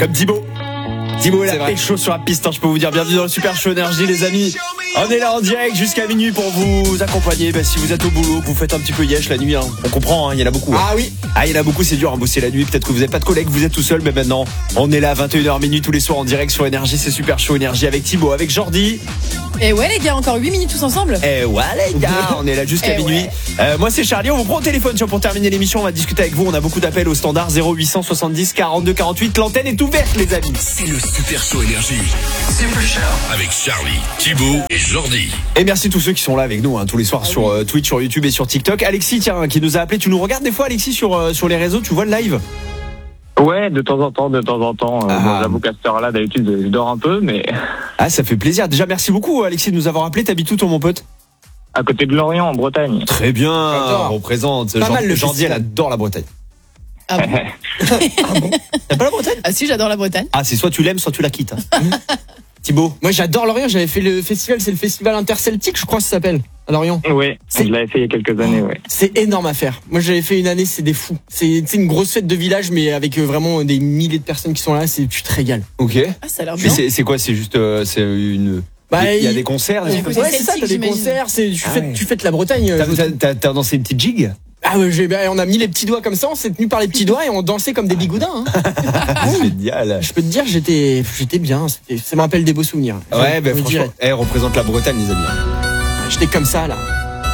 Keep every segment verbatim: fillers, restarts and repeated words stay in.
Comme Thibaut. Thibaut, la pécho sur la piste, hein, je peux vous dire. Bienvenue dans le Super Show Énergie, les amis. On est là en direct jusqu'à minuit pour vous accompagner. Bah, si vous êtes au boulot, que vous faites un petit peu yesh la nuit, hein. On comprend, hein, il y en a beaucoup. Hein. Ah oui. Ah, il y en a beaucoup, c'est dur à bosser la nuit. Peut-être que vous n'avez pas de collègues, vous êtes tout seul. Mais maintenant, on est là à vingt et une heures minuit tous les soirs en direct sur Énergie. C'est Super Show Énergie avec Thibaut, avec Jordi. Et ouais les gars, encore huit minutes tous ensemble. Eh ouais les gars, on est là jusqu'à minuit. Ouais. Euh, moi c'est Charlie, on vous prend au téléphone pour terminer l'émission. On va discuter avec vous, on a beaucoup d'appels au standard zéro huit cent soixante-dix quarante-deux quarante-huit. L'antenne est ouverte les amis. C'est le Super Show Énergie. Super Show avec Charlie, Thibaut et Jordi. Et merci tous ceux qui sont là avec nous hein, tous les soirs ah sur oui. euh, Twitch, sur YouTube et sur TikTok. Alexis tiens, qui nous a appelé, tu nous regardes des fois Alexis sur, euh, sur les réseaux, tu vois le live? Ouais, de temps en temps, de temps en temps. Ah. Bon, j'avoue qu'à cette heure-là, d'habitude, je dors un peu, mais... Ah, ça fait plaisir. Déjà, merci beaucoup, Alexis, de nous avoir appelé. T'habites où, toi, mon pote? À côté de Lorient, en Bretagne. Très bien, on représente. Pas mal le Jordi, elle adore la Bretagne. Ah bon? Ah bon? T'aimes pas la Bretagne? Ah si, j'adore la Bretagne. Ah, c'est soit tu l'aimes, soit tu la quittes. Thibaut? Moi, j'adore Lorient. J'avais fait le festival, c'est le festival interceltique, je crois que ça s'appelle, à Lorient. Oui, je l'avais fait il y a quelques années, ouais. C'est énorme à faire. Moi, j'avais fait une année, c'est des fous. C'est, c'est une grosse fête de village, mais avec vraiment des milliers de personnes qui sont là, c'est, tu te régales. Ok. Ah, ça a l'air bien. Mais c'est, c'est quoi? C'est juste, euh, c'est une... Bah, il y a des concerts, des ouais, trucs ouais, comme ça. c'est ça, t'as des concerts, c'est, tu, ah fêtes, ouais. tu fêtes la Bretagne. T'as, t'as, t'as, t'as dansé une petite gigue? Ah ouais, j'ai, on a mis les petits doigts comme ça, on s'est tenu par les petits doigts et on dansait comme des bigoudins. Hein. C'est génial. Je peux te dire, j'étais, j'étais bien. C'était, ça me rappelle des beaux souvenirs. Ouais, ben bah, franchement, elle représente la Bretagne, les amis. J'étais comme ça là.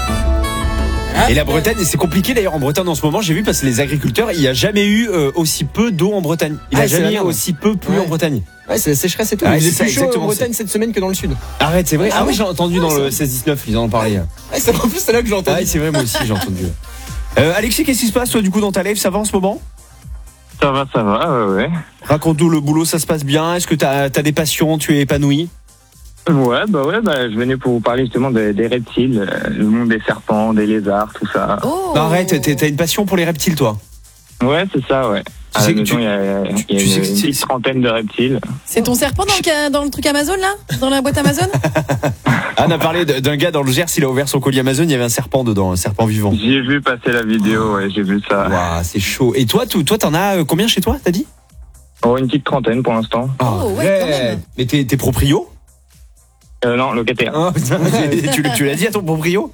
Et la Bretagne, c'est compliqué d'ailleurs en Bretagne en ce moment. J'ai vu parce que les agriculteurs, il n'y a jamais eu euh, aussi peu d'eau en Bretagne. Il n'y a ah, jamais eu aussi peu plu ouais. en Bretagne. Ouais, c'est la sécheresse et tout. Ah, il c'est ça, plus chaud exactement. en Bretagne cette semaine que dans le sud. Arrête, c'est vrai. Ah, ah oui, ouais. j'ai entendu ouais, dans le seize dix-neuf, ils en ont parlé. Ouais, c'est en plus c'est là que j'ai entendu. Ah, c'est vrai, moi aussi j'ai entendu. Euh, Alexis, qu'est-ce qui se passe toi du coup dans ta live? Ça va en ce moment? Ça va, ça va, ouais, ouais. Raconte-nous le boulot, ça se passe bien? Est-ce que t'as as des passions? Tu es épanoui? Ouais, bah ouais, bah je venais pour vous parler justement des, des reptiles, euh, le monde des serpents, des lézards, tout ça. Oh. Non, arrête, t'as une passion pour les reptiles, toi? Ouais, c'est ça, ouais. Tu sais que tu, il y a, tu, il y a tu une, sais que une petite trentaine de reptiles. C'est ton serpent dans le, dans le truc Amazon là? Dans la boîte Amazon? Ah, on a parlé d'un gars dans le Gers, il a ouvert son colis Amazon, il y avait un serpent dedans, un serpent vivant. J'ai vu passer la vidéo, ouais, j'ai vu ça. Waouh, c'est chaud. Et toi, tu, toi, t'en as combien chez toi, t'as dit? Oh, une petite trentaine pour l'instant. Oh, ouais, quand même. Mais t'es, t'es proprio? Euh, non, locataire. Oh, putain, tu, tu l'as dit à ton proprio?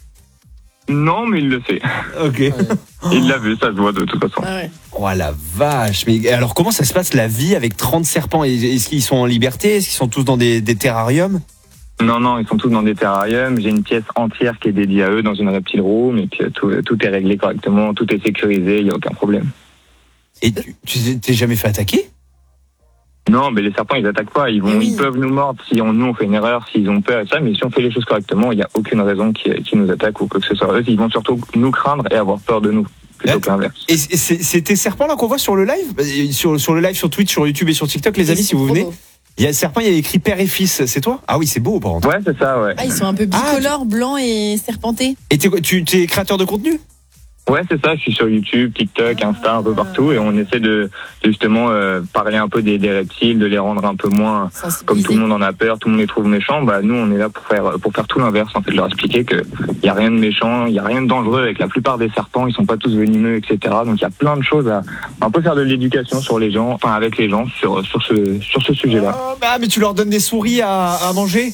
Non, mais il le sait. Ok. Ouais. Il l'a vu, ça se voit de toute façon. Ah ouais. Oh la vache. Mais alors, comment ça se passe la vie avec trente serpents? Est-ce qu'ils sont en liberté? Est-ce qu'ils sont tous dans des, des terrariums? Non, non, ils sont tous dans des terrariums. J'ai une pièce entière qui est dédiée à eux dans une reptile room. Et puis tout, tout est réglé correctement, tout est sécurisé, il n'y a aucun problème. Et tu, tu t'es jamais fait attaquer? Non, mais les serpents, ils attaquent pas. Ils vont, oui. ils peuvent nous mordre si on, nous on fait une erreur, s'ils ont peur et ça. Mais si on fait les choses correctement, il n'y a aucune raison qu'ils qui nous attaquent ou quoi que ce soit. Eux, ils vont surtout nous craindre et avoir peur de nous, plutôt que l'inverse. Et c'est, c'est tes serpents là qu'on voit sur le live, sur, sur le live sur Twitch, sur YouTube et sur TikTok, les amis, si vous venez. Il y a le serpent, il y a écrit père et fils. C'est toi? Ah oui, c'est beau par contre. Ouais, c'est ça, ouais. Ah, ils sont un peu bicolores, ah, blancs et serpentés. Et t'es, tu es créateur de contenu? Ouais, c'est ça, je suis sur YouTube, TikTok, Insta, un peu partout et on essaie de, de justement euh, parler un peu des, des reptiles, de les rendre un peu moins, comme tout le monde en a peur, tout le monde les trouve méchants, bah nous on est là pour faire pour faire tout l'inverse, en fait, de leur expliquer que il y a rien de méchant, il y a rien de dangereux avec la plupart des serpents, ils sont pas tous venimeux, et cetera. Donc il y a plein de choses à un peu faire de l'éducation sur les gens, enfin avec les gens sur sur ce sur ce sujet-là. Oh, bah mais tu leur donnes des souris à, à manger?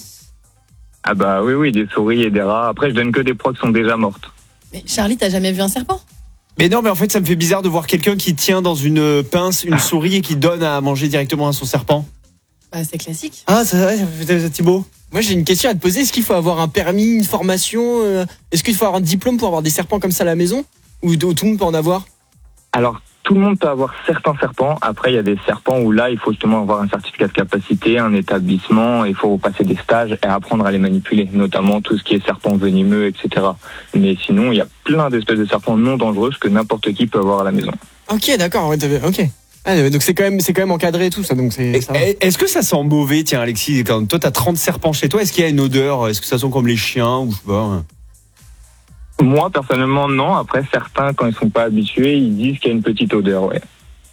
Ah bah oui oui, des souris et des rats. Après je donne que des proies qui sont déjà mortes. Mais Charlie, t'as jamais vu un serpent? Mais non, mais en fait, ça me fait bizarre de voir quelqu'un qui tient dans une pince une souris et qui donne à manger directement à son serpent. Bah, c'est classique. Ah, c'est vrai, Thibaut. Moi, j'ai une question à te poser. Est-ce qu'il faut avoir un permis, une formation? euh, Est-ce qu'il faut avoir un diplôme pour avoir des serpents comme ça à la maison? Ou tout le monde peut en avoir? Alors, tout le monde peut avoir certains serpents. Après, il y a des serpents où là, il faut justement avoir un certificat de capacité, un établissement, il faut passer des stages et apprendre à les manipuler, notamment tout ce qui est serpents venimeux, et cetera. Mais sinon, il y a plein d'espèces de serpents non dangereux que n'importe qui peut avoir à la maison. Ok, d'accord. Ouais, ok. Ah, donc c'est quand même, c'est quand même encadré et tout ça. Donc c'est. Ça est-ce que ça sent mauvais, tiens, Alexis, quand toi t'as trente serpents chez toi, est-ce qu'il y a une odeur? Est-ce que ça sent comme les chiens ou je sais pas? Moi, personnellement, non. Après, certains, quand ils sont pas habitués, ils disent qu'il y a une petite odeur, ouais.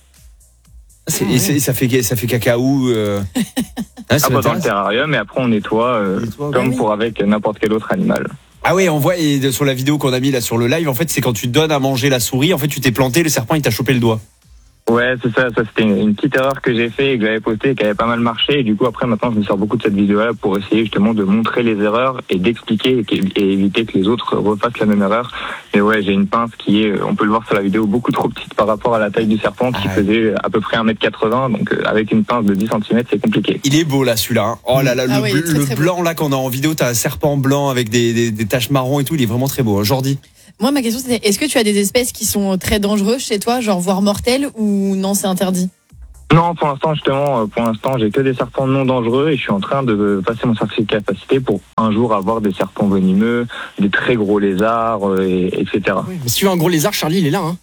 C'est, et c'est, ça fait ça fait cacaou. Euh... Ah, ça ah, pas dans le terrarium, et après on nettoie, euh, nettoie comme oui. pour avec n'importe quel autre animal. Ah oui, on voit et sur la vidéo qu'on a mis là sur le live, en fait, c'est quand tu donnes à manger la souris, en fait, tu t'es planté, le serpent il t'a chopé le doigt. Ouais, c'est ça. Ça c'était une, une petite erreur que j'ai fait et que j'avais postée et qui avait pas mal marché. Et du coup, après, maintenant, je me sers beaucoup de cette vidéo-là pour essayer justement de montrer les erreurs et d'expliquer et, et éviter que les autres refassent la même erreur. Et ouais, j'ai une pince qui est, on peut le voir sur la vidéo, beaucoup trop petite par rapport à la taille du serpent qui ah, faisait à peu près un mètre quatre-vingts. Donc euh, avec une pince de dix centimètres, c'est compliqué. Il est beau là, celui-là. Hein. Oh là là, ah le, ouais, le très, très blanc beau. là qu'on a en vidéo, t'as un serpent blanc avec des, des, des taches marron et tout. Il est vraiment très beau. Hein. Jordi. Moi, ma question c'était, est-ce que tu as des espèces qui sont très dangereuses chez toi, genre voire mortelles, ou non, c'est interdit? Non, pour l'instant, justement, pour l'instant, j'ai que des serpents non dangereux et je suis en train de passer mon certificat de capacité pour un jour avoir des serpents venimeux, des très gros lézards, et, etc. Oui, mais si tu veux un gros lézard, Charlie, il est là. Hein.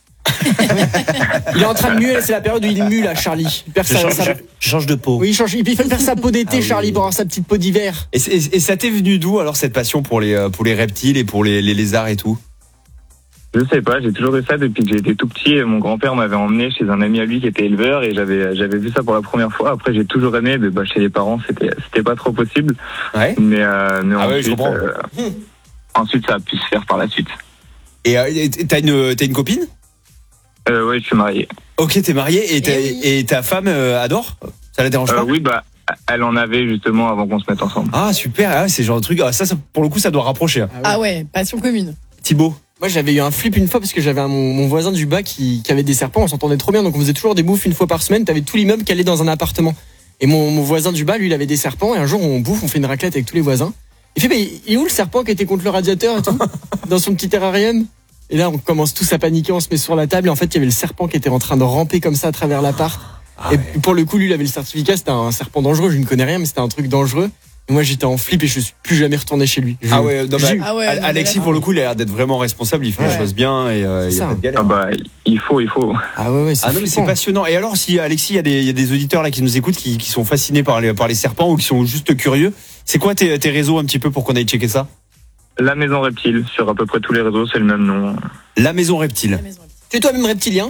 Il est en train de muer, c'est la période où il mue là, Charlie. Il perd Je sa- change, sa- je- je change de peau. Oui, il change, il perd sa peau d'été, Ah oui. Charlie, pour avoir sa petite peau d'hiver. Et, et, et ça t'est venu d'où alors cette passion pour les, euh, pour les reptiles et pour les, les lézards et tout? Je sais pas, j'ai toujours eu ça depuis que j'étais tout petit. Mon grand-père m'avait emmené chez un ami à lui qui était éleveur et j'avais j'avais vu ça pour la première fois. Après, j'ai toujours aimé, mais bah, chez les parents, c'était c'était pas trop possible. Ouais. Mais, euh, mais Ah ouais, je ensuite, comprends. euh, ensuite, ça a pu se faire par la suite. Et euh, et t'as une, t'as une copine? Euh, ouais, je suis marié. Ok, t'es marié et, t'as- Eh oui. et ta femme euh, adore? Ça la dérange Euh, pas? oui, bah, elle en avait justement avant qu'on se mette ensemble. Ah super, ah, c'est le genre de truc. Ah, ça, ça, pour le coup, ça doit rapprocher. Hein. Ah ouais, passion commune. Thibaut. Moi, j'avais eu un flip une fois parce que j'avais un- mon, mon voisin du bas qui, qui avait des serpents. On s'entendait trop bien, donc on faisait toujours des bouffes une fois par semaine. T'avais tout l'immeuble qui allait dans un appartement. Et mon, mon voisin du bas, lui, il avait des serpents. Et un jour, on bouffe, on fait une raclette avec tous les voisins. Il fait, mais il est où le serpent qui était contre le radiateur et tout, dans son petit terrarium? Et là, on commence tous à paniquer, on se met sur la table. Et en fait, il y avait le serpent qui était en train de ramper comme ça à travers l'appart. Ah et ouais. pour le coup, lui, il avait le certificat. C'était un serpent dangereux. Je ne connais rien, mais c'était un truc dangereux. Et moi, j'étais en flip et je suis plus jamais retourné chez lui. Je- Ah ouais, non, bah, je- Ah ouais, Al- non, mais Alexis là- pour le coup, il a l'air d'être vraiment responsable. Il fait les Ouais. choses bien et euh, il y C'est a ça. pas de galère. Ah bah, il faut, il faut. Ah ouais, ouais, c'est Ah non mais c'est flippant. passionnant. Et alors si Alexis, il y a des, il y a des auditeurs là qui nous écoutent qui, qui sont fascinés par les, par les serpents ou qui sont juste curieux. C'est quoi tes, tes réseaux un petit peu pour qu'on aille checker ça? La maison reptile, sur à peu près tous les réseaux, c'est le même nom. La maison reptile. La maison. Tu es toi-même reptilien?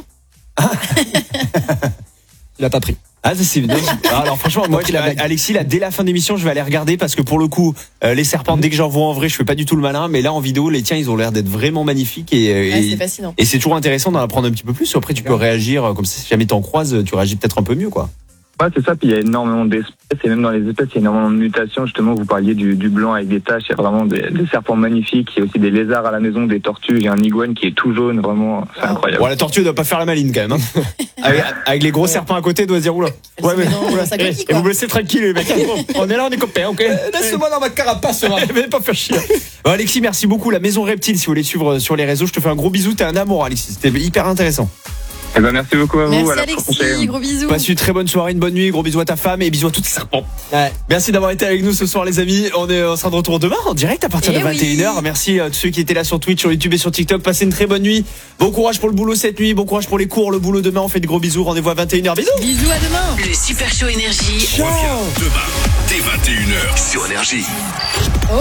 Il a pas pris. Ah ça, c'est non, ah, alors franchement moi Donc, il a blague. Alexis là dès la fin d'émission je vais aller regarder parce que pour le coup euh, les serpents dès que j'en vois en vrai je fais pas du tout le malin mais là en vidéo les tiens ils ont l'air d'être vraiment magnifiques et, euh, Ouais, et- c'est fascinant. et c'est toujours intéressant d'en apprendre un petit peu plus. Après tu peux réagir euh, comme ça si jamais t'en croises tu réagis peut-être un peu mieux quoi. Ouais, c'est ça. Puis il y a énormément d'espèces et même dans les espèces, il y a énormément de mutations. Justement, vous parliez du, du blanc avec des taches. Il y a vraiment des, des serpents magnifiques. Il y a aussi des lézards à la maison, des tortues. J'ai un iguane qui est tout jaune. Vraiment, c'est Wow. incroyable. Bon la tortue doit pas faire la maline quand même hein. avec, avec les gros serpents à côté doit se dire oula. Elle se met dans- dans sa coquille, et quoi. vous me laissez tranquille les mecs. On est là on est copains ok. Laisse-moi dans ma carapace, Venez pas faire chier. Bon, Alexis, merci beaucoup. La Maison Reptile, si vous voulez suivre sur les réseaux, je te fais un gros bisou. T'es un amour, Alexis. C'était hyper intéressant. Eh ben, merci beaucoup à vous. Merci à la Alexis, prochaine. gros bisous. Passe une très bonne soirée, une bonne nuit. Gros bisous à ta femme et bisous à tous tes serpents. Ouais. Merci d'avoir été avec nous ce soir, les amis. On est on sera de retour demain en direct à partir Eh de vingt et une heures. oui. Merci à tous ceux qui étaient là sur Twitch, sur YouTube et sur TikTok. Passez une très bonne nuit. Bon courage pour le boulot cette nuit. Bon courage pour les cours, le boulot demain. On fait de gros bisous. Rendez-vous à vingt et une heures. Bisous. Bisous, à demain. Le Super Show Énergie. Reviens demain dès vingt et une heures sur Énergie. Oh.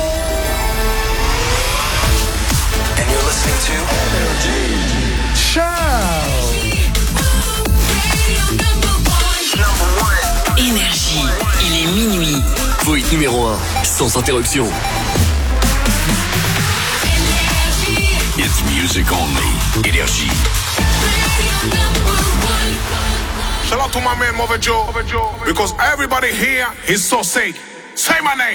Énergie. Il est minuit. Voït numéro un, sans interruption. It's music only. Énergie. Shout out to my man Mother Joe, because everybody here is so sick. Say my name.